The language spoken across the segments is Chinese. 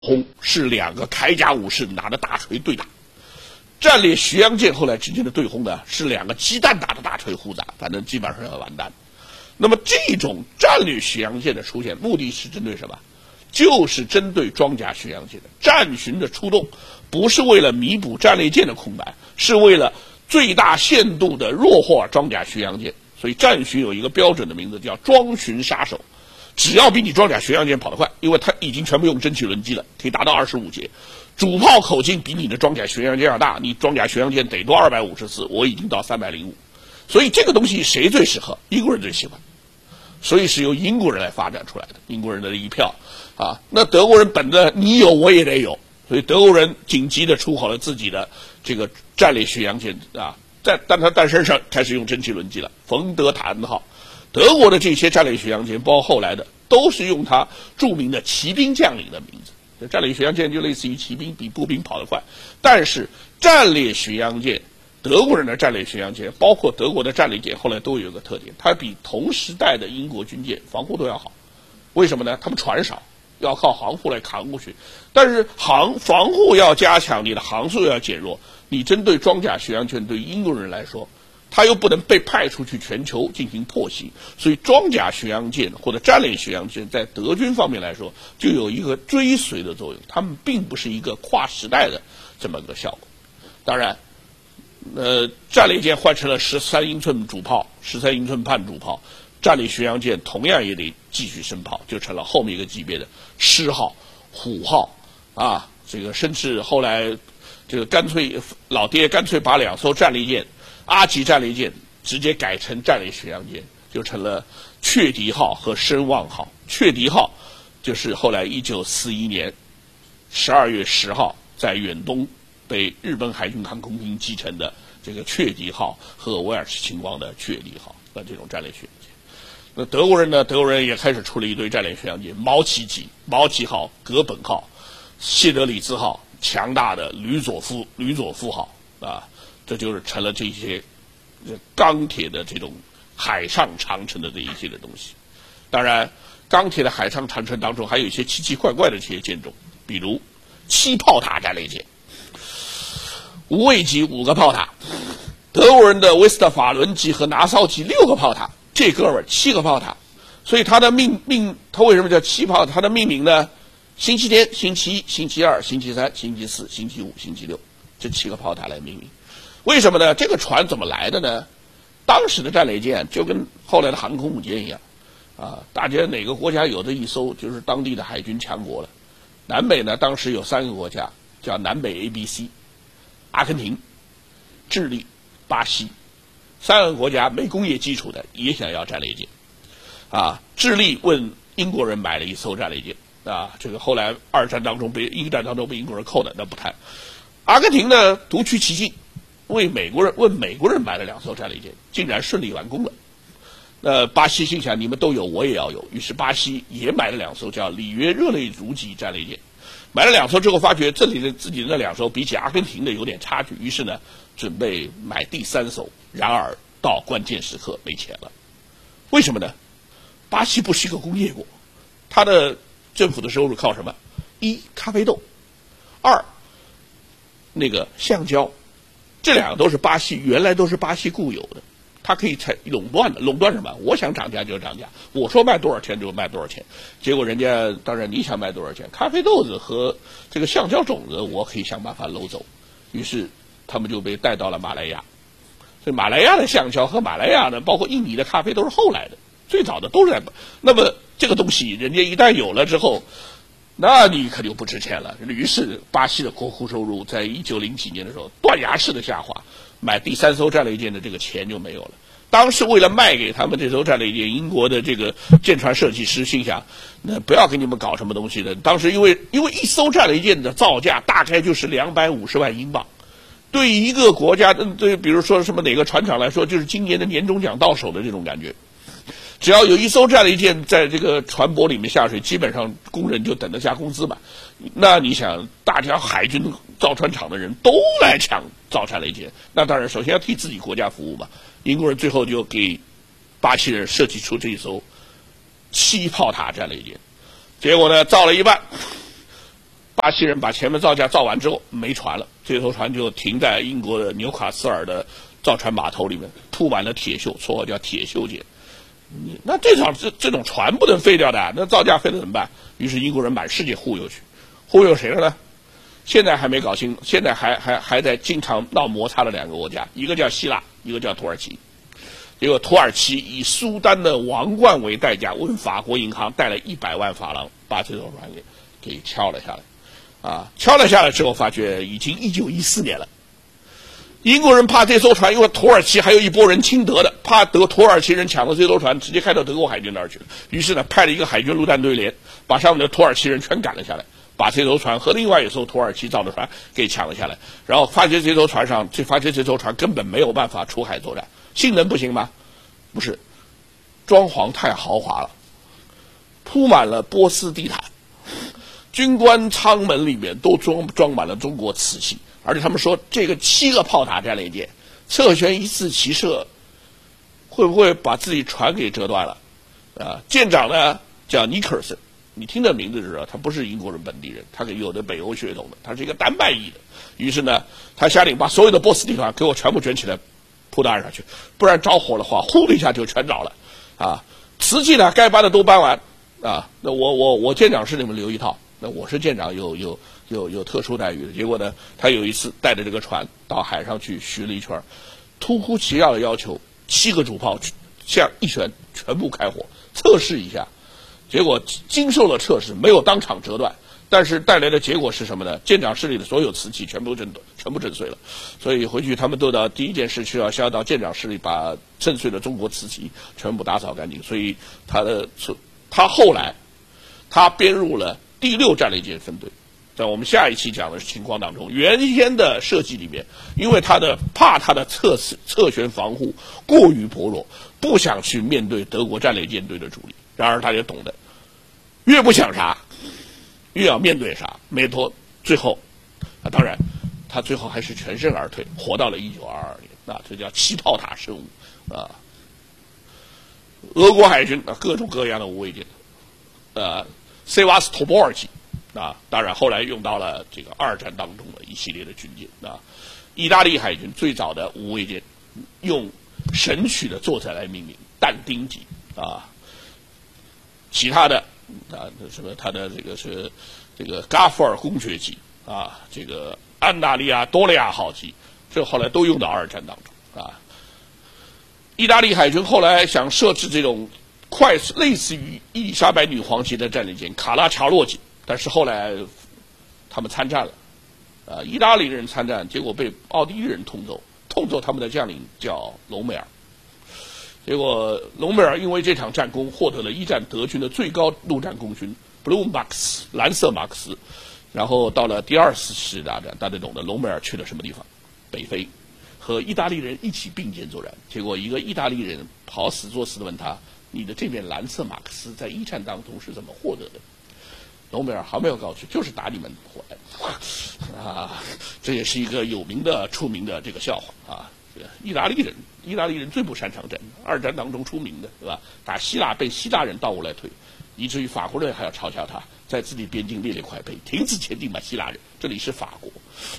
轰是两个铠甲武士拿着大锤对打。战列巡洋舰后来之间的对轰呢，是两个鸡蛋打的大锤互打，反正基本上要完蛋。那么这种战略巡洋舰的出现，目的是针对什么？就是针对装甲巡洋舰的战巡的出动，不是为了弥补战列舰的空白，是为了最大限度的弱化装甲巡洋舰。所以战巡有一个标准的名字叫装巡杀手，只要比你装甲巡洋舰跑得快，因为它已经全部用蒸汽轮机了，可以达到25节。主炮口径比你的装甲巡洋舰要大，你装甲巡洋舰得多254，我已经到305。所以这个东西谁最适合？英国人最喜欢，所以是由英国人来发展出来的，英国人的一票啊。那德国人本着你有我也得有，所以德国人紧急的出好了自己的这个战列巡洋舰啊，但它诞生上开始用蒸汽轮机了，冯德塔恩号。德国的这些战列巡洋舰，包括后来的，都是用它著名的骑兵将领的名字。战列巡洋舰就类似于骑兵，比步兵跑得快。但是战列巡洋舰，德国人的战列巡洋舰，包括德国的战列舰，后来都有一个特点，它比同时代的英国军舰防护都要好。为什么呢？他们船少，要靠航护来扛过去。但是防护要加强，你的航速要减弱。你针对装甲巡洋舰，对英国人来说，他又不能被派出去全球进行破袭，所以装甲巡洋舰或者战列巡洋舰在德军方面来说就有一个追随的作用，他们并不是一个跨时代的这么个效果。当然战列舰换成了13英寸主炮，13英寸半主炮，战列巡洋舰同样也得继续升炮，就成了后面一个级别的狮号、虎号啊，这个甚至后来这个老爹干脆把2艘战列舰阿级战列舰直接改成战列巡洋舰，就成了雀笛号和声望号。雀笛号就是后来1941年12月10号在远东被日本海军航空兵继承的这个雀笛号和威尔士亲王的雀笛号的这种战列巡洋舰。那德国人呢？德国人也开始出了一堆战列巡洋舰，毛奇级、毛奇号、格本号、谢德里兹号，强大的吕佐夫号啊。这就是成了这些钢铁的这种海上长城的这一系列东西。当然，钢铁的海上长城当中还有一些奇奇怪怪的这些舰种，比如7炮塔战列舰，无畏级5个炮塔，德国人的威斯特法伦级和拿骚级6个炮塔，这哥们儿7个炮塔。所以它的它为什么叫7炮塔？它的命名呢？星期天、星期1、星期2、星期3、星期4、星期5、星期6，这7个炮塔来命名。为什么呢？这个船怎么来的呢？当时的战列舰就跟后来的航空母舰一样啊，大家哪个国家有这一艘，就是当地的海军强国了。南美呢，当时有3个国家，叫南北 ABC， 阿根廷、智利、巴西，3个国家没工业基础的也想要战列舰啊。智利问英国人买了一艘战列舰啊，这个后来1战当中被英国人扣的，那不谈。阿根廷呢，独取其境，问美国人买了2艘战列舰，竟然顺利完工了。巴西心想你们都有，我也要有，于是巴西也买了2艘叫里约热内卢级战列舰。买了2艘之后，发觉自己的那2艘比起阿根廷的有点差距，于是呢，准备买第3艘。然而到关键时刻没钱了，为什么呢？巴西不是一个工业国，它的政府的收入靠什么？1咖啡豆，2那个橡胶。这2个都是原来都是巴西固有的，它可以垄断的。垄断什么？我想涨价就涨价，我说卖多少钱就卖多少钱。结果人家当然你想卖多少钱，咖啡豆子和这个橡胶种子我可以想办法搂走。于是他们就被带到了马来亚。所以马来亚的橡胶和马来亚呢，包括印尼的咖啡都是后来的，最早的都是在。那么这个东西人家一旦有了之后，那你可就不值钱了。于是巴西的国库收入在1900几年的时候断崖式的下滑，买第3艘战列舰的这个钱就没有了。当时为了卖给他们这艘战列舰，英国的这个舰船设计师心想，那不要给你们搞什么东西的。当时因为一艘战列舰的造价大概就是250万英镑，对一个国家对比如说什么哪个船厂来说，就是今年的年终奖到手的这种感觉。只要有一艘战列舰在这个船舶里面下水，基本上工人就等着加工资嘛。那你想，大家海军造船厂的人都来抢造战列舰，那当然首先要替自己国家服务嘛。英国人最后就给巴西人设计出这一艘7炮塔战列舰，结果呢造了一半， 巴西人把前面造价造完之后没船了，这艘船就停在英国的纽卡斯尔的造船码头里面，铺满了铁锈，绰号叫铁锈舰。那这种船不能废掉的，那造价废了怎么办？于是英国人满世界忽悠去，忽悠谁了呢？现在还没搞清，现在还在经常闹摩擦的两个国家，一个叫希腊，一个叫土耳其。结果土耳其以苏丹的王冠为代价，问法国银行贷了100万法郎，把这艘船给敲了下来。敲了下来之后，发觉已经1914年了。英国人怕这艘船，因为土耳其还有一拨人亲德的，怕土耳其人抢了这艘船，直接开到德国海军那儿去了。于是呢，派了一个海军陆战队连，把上面的土耳其人全赶了下来，把这艘船和另外一艘土耳其造的船给抢了下来。然后发觉这艘船根本没有办法出海作战，性能不行吗？不是，装潢太豪华了，铺满了波斯地毯，军官舱门里面都装满了中国瓷器。而且他们说，这个7个炮塔战列舰侧舷一次齐射，会不会把自己船给折断了？舰长呢叫尼克尔森，你听这名字就知道，他不是英国人本地人，他有的北欧血统的，他是一个丹麦裔的。于是呢，他下令把所有的波斯地毯给我全部卷起来，铺到岸上去，不然着火的话，呼的一下就全着了。瓷器呢，该搬的都搬完。那我舰长室里面留一套，那我是舰长，有特殊待遇的。结果呢，他有一次带着这个船到海上去巡了一圈，突乎其要的要求7个主炮像一旋全部开火测试一下，结果经受了测试，没有当场折断，但是带来的结果是什么呢？舰长室里的所有瓷器全部震碎了。所以回去他们都到第一件事需要先到舰长室里把震碎的中国瓷器全部打扫干净。所以他后来他编入了第6战列舰分队。在我们下一期讲的情况当中，原先的设计里面，因为怕他的侧舷防护过于薄弱，不想去面对德国战列舰队的主力。然而他也懂得，越不想啥，越要面对啥。没错，最后，当然，他最后还是全身而退，活到了1922年。这叫7炮塔生物。俄国海军各种各样的无畏舰，塞瓦斯托波尔级。当然后来用到了这个2战当中的一系列的军舰。意大利海军最早的无畏舰用神曲的作者来命名，但丁级。其他的什么他的这个是这个加夫尔公爵级这个安纳利亚多利亚号级，这后来都用到2战当中。意大利海军后来想设置这种类似于伊丽莎白女皇级的战列舰卡拉查洛级，但是后来他们参战了，意大利人参战，结果被奥地利人痛揍他们的将领叫隆美尔。结果隆美尔因为这场战功获得了1战德军的最高陆战功勋 Blue Max 蓝色马克思。然后到了第2次世界大战，大家懂得隆美尔去了什么地方？北非，和意大利人一起并肩作战。结果一个意大利人好死作死的问他：“你的这面蓝色马克思在1战当中是怎么获得的？”隆美尔毫没有告诉，就是打你们回来。这也是一个出名的这个笑话。意大利人最不擅长战，2战当中出名的，对吧？打希腊被希腊人倒过来推，以至于法国人还要嘲笑他，在自己边境列块碑，停止前进吧，希腊人，这里是法国。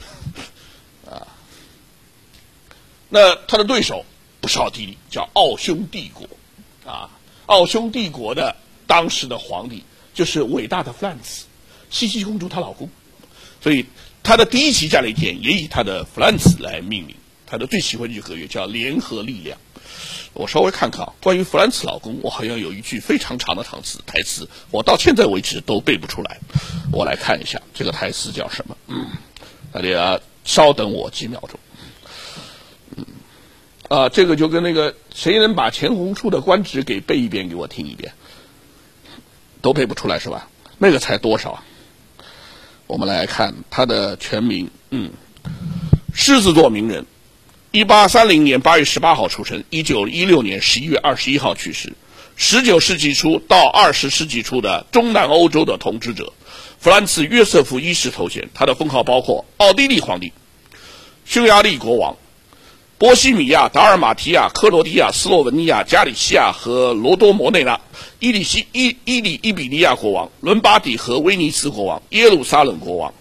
那他的对手不是奥地利，叫奥匈帝国。奥匈帝国的当时的皇帝就是伟大的弗兰茨，茜茜公主她老公，所以他的第1期战列舰也以他的弗兰茨来命名。他的最喜欢一句合约叫联合力量。我稍微看看关于弗兰茨老公，我好像有一句非常长的台词，我到现在为止都背不出来。我来看一下这个台词叫什么。大家稍等我几秒钟。这个就跟那个谁能把钱红树的官职给背一遍给我听一遍，都背不出来是吧？那个才多少？我们来看他的全名。狮子座名人，1830年8月18号出生，1916年11月21号去世。19世纪初到20世纪初的中南欧洲的统治者，弗兰茨·约瑟夫一世头衔。他的封号包括奥地利皇帝、匈牙利国王、 波西米亚、达尔马提亚、克罗地亚、斯洛文尼亚、加里西亚和罗多摩内纳、伊比利亚国王、伦巴第和威尼斯国王、耶路撒冷国王、